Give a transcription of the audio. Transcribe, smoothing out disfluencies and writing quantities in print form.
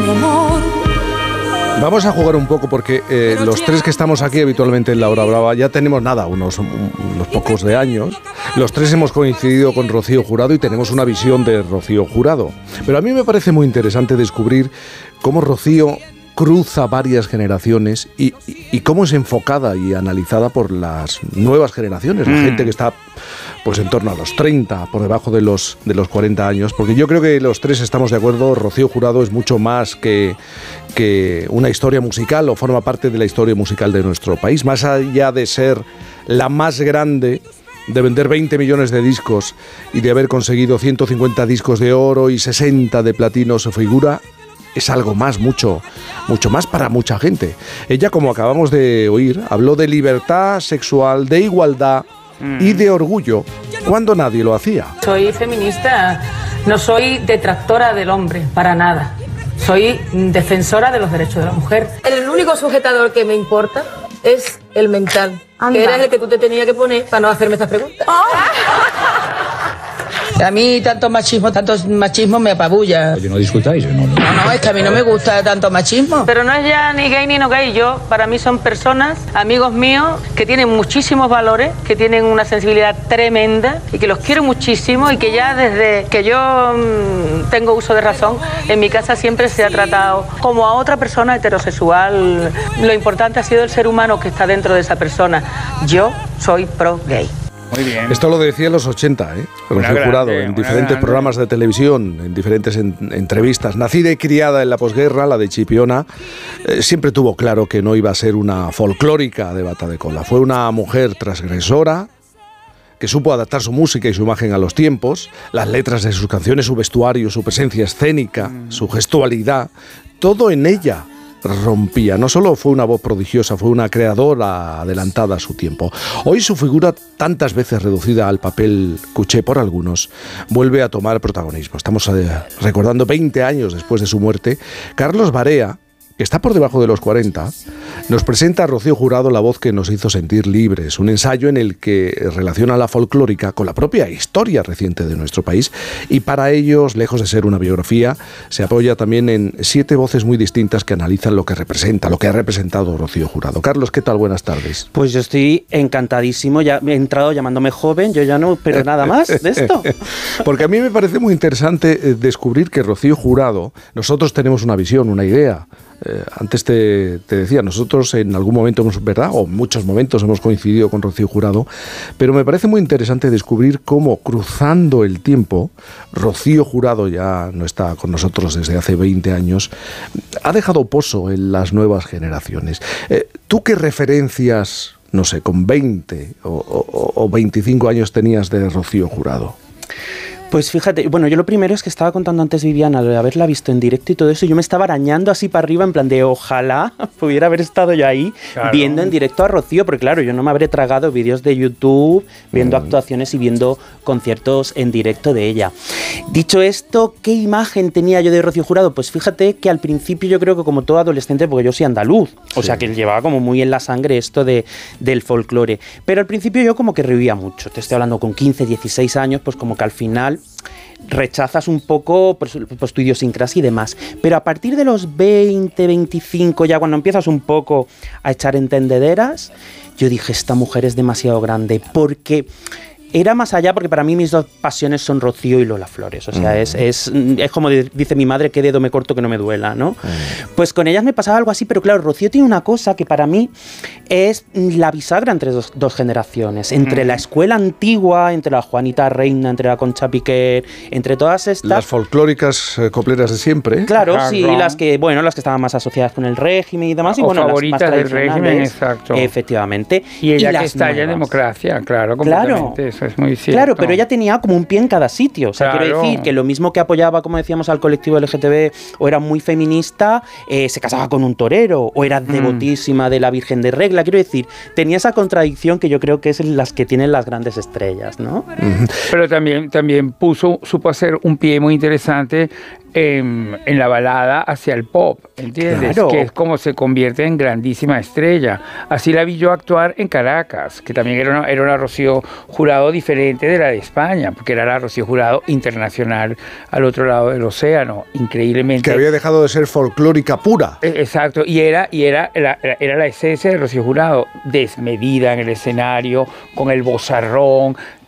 mi amor. Vamos a jugar un poco porque los tres que estamos aquí habitualmente en La Hora Brava ya tenemos unos pocos de años. Los tres hemos coincidido con Rocío Jurado y tenemos una visión de Rocío Jurado. Pero a mí me parece muy interesante descubrir cómo Rocío cruza varias generaciones y cómo es enfocada y analizada por las nuevas generaciones, la gente que está pues en torno a los 30, por debajo de los 40 años, porque yo creo que los tres estamos de acuerdo, Rocío Jurado es mucho más que una historia musical o forma parte de la historia musical de nuestro país, más allá de ser la más grande, de vender 20 millones de discos y de haber conseguido 150 discos de oro y 60 de platino, su figura es algo más, mucho más para mucha gente. Ella, como acabamos de oír, habló de libertad sexual, de igualdad y de orgullo, cuando nadie lo hacía. Soy feminista, no soy detractora del hombre, para nada. Soy defensora de los derechos de la mujer. El único sujetador que me importa es el mental, que era el que tú te tenías que poner para no hacerme estas preguntas. A mí tanto machismo me apabulla. Oye, no discutáis, ¿no? No, es que a mí no me gusta tanto machismo. Pero no es ya ni gay ni no gay. Yo, para mí son personas, amigos míos, que tienen muchísimos valores, que tienen una sensibilidad tremenda y que los quiero muchísimo y que ya desde que yo tengo uso de razón, en mi casa siempre se ha tratado como a otra persona heterosexual. Lo importante ha sido el ser humano que está dentro de esa persona. Yo soy pro gay. Muy bien. Esto lo decía en los 80, Rocío Jurado, en diferentes programas de televisión, en diferentes entrevistas. Nacida y criada en la posguerra, la de Chipiona, siempre tuvo claro que no iba a ser una folclórica de bata de cola. Fue una mujer transgresora, que supo adaptar su música y su imagen a los tiempos, las letras de sus canciones, su vestuario, su presencia escénica, su gestualidad, todo en ella rompía. No solo fue una voz prodigiosa, fue una creadora adelantada a su tiempo. Hoy su figura, tantas veces reducida al papel cuché por algunos, vuelve a tomar protagonismo. Estamos recordando 20 años después de su muerte. Carlos Barea, que está por debajo de los 40, nos presenta a Rocío Jurado, la voz que nos hizo sentir libres, un ensayo en el que relaciona la folclórica con la propia historia reciente de nuestro país, y para ellos, lejos de ser una biografía, se apoya también en 7 voces muy distintas que analizan lo que representa, lo que ha representado Rocío Jurado. Carlos, ¿qué tal? Buenas tardes. Pues yo estoy encantadísimo, ya me he entrado llamándome joven, yo ya no, pero nada más de esto. Porque a mí me parece muy interesante descubrir que Rocío Jurado, nosotros tenemos una visión, una idea. Antes te decía, nosotros en algún momento ¿verdad? O en muchos momentos hemos coincidido con Rocío Jurado, pero me parece muy interesante descubrir cómo, cruzando el tiempo, Rocío Jurado ya no está con nosotros desde hace 20 años, ha dejado pozo en las nuevas generaciones. ¿Tú qué referencias, no sé, con 20 o 25 años tenías de Rocío Jurado? Pues fíjate, bueno, yo lo primero es que estaba contando antes Viviana, de haberla visto en directo y todo eso, yo me estaba arañando así para arriba en plan de ojalá pudiera haber estado yo ahí viendo en directo a Rocío, porque claro, yo no me habré tragado vídeos de YouTube, viendo actuaciones y viendo conciertos en directo de ella. Dicho esto, ¿qué imagen tenía yo de Rocío Jurado? Pues fíjate que al principio yo creo que como todo adolescente, porque yo soy andaluz, o sea que llevaba como muy en la sangre esto del folclore, pero al principio yo como que rehuía mucho, te estoy hablando con 15, 16 años, pues como que al final rechazas un poco pues tu idiosincrasia y demás, pero a partir de los 20, 25, ya cuando empiezas un poco a echar entendederas, yo dije, esta mujer es demasiado grande, porque era más allá, porque para mí mis dos pasiones son Rocío y Lola Flores, o sea, es como dice mi madre, qué dedo me corto que no me duela, ¿no? Pues con ellas me pasaba algo así, pero claro, Rocío tiene una cosa que para mí es la bisagra entre dos generaciones, entre la escuela antigua, entre la Juanita Reina, entre la Concha Piquer, entre todas estas... Las folclóricas copleras de siempre. Claro, sí, las que estaban más asociadas con el régimen y demás, y o bueno, favoritas las más del régimen, exacto. Efectivamente. Y ella que está ya en democracia, claro, completamente. Claro. Eso es muy cierto. Claro, pero ella tenía como un pie en cada sitio. O sea, quiero decir que lo mismo que apoyaba, como decíamos, al colectivo LGTB, o era muy feminista, se casaba con un torero, o era devotísima de la Virgen de Regla. Quiero decir, tenía esa contradicción que yo creo que es las que tienen las grandes estrellas, ¿no? Pero también supo hacer un pie muy interesante en la balada hacia el pop, ¿entiendes? Claro. Que es como se convierte en grandísima estrella. Así la vi yo actuar en Caracas, que también era una Rocío Jurado diferente de la de España, porque era la Rocío Jurado internacional al otro lado del océano, increíblemente. Que había dejado de ser folclórica pura. Exacto, y era la esencia de Rocío Jurado, desmedida en el escenario, con el vozarrón,